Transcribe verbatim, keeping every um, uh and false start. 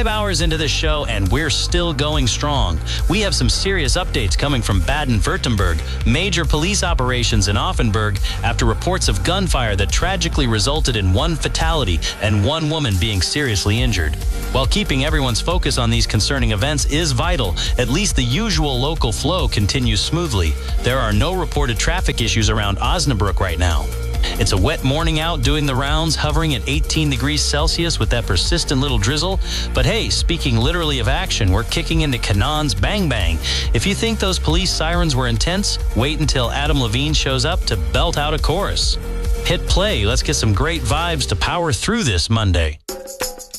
Five hours into the show, and we're still going strong. We have some serious updates coming from Baden-Württemberg, major police operations in Offenburg after reports of gunfire that tragically resulted in one fatality and one woman being seriously injured. While keeping everyone's focus on these concerning events is vital, at least the usual local flow continues smoothly. There are no reported traffic issues around Osnabrück right now. It's a wet morning out doing the rounds, hovering at eighteen degrees Celsius with that persistent little drizzle. But hey, speaking literally of action, we're kicking into Canaan's Bang Bang. If you think those police sirens were intense, wait until Adam Levine shows up to belt out a chorus. Hit play. Let's get some great vibes to power through this Monday.